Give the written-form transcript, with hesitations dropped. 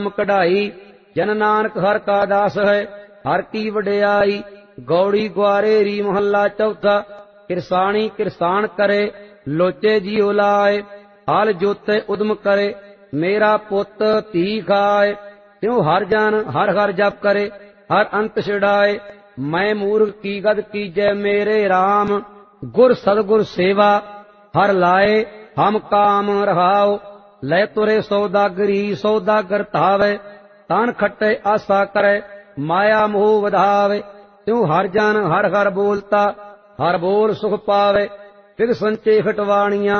कढ़ाई। जन नानक हर का दास है, हर की वडियाई। गौड़ी ग्वारेरी महला चौथा। किरसाणी किरसान करे, लोचे जियो लाए। हाल जोते उदम करे, मेरा पुत धी खाए। त्यों हर जन हर हर जप करे, हर अंत छिड़ाए। मैं मूर्ख की गद कीजै मेरे राम, गुर सदगुर सेवा हर लाए। हम काम रहाओ, ਲੈ ਤੁਰੇ ਸੌਦਾਗਰੀ ਸੌਦਾਗਰ ਧਾਵੇ। ਤਨ ਖੱਟੇ ਆਸਾ ਕਰੇ, ਮਾਇਆ ਮੋਹ ਵਧਾਵੇ। ਤਿਉ ਹਰ ਜਨ ਹਰ ਹਰ ਬੋਲਤਾ, ਹਰ ਬੋਲ ਸੁਖ ਪਾਵੇ। ਫਿਗ ਸੰਚੇ ਖਟਵਾਣੀਆਂ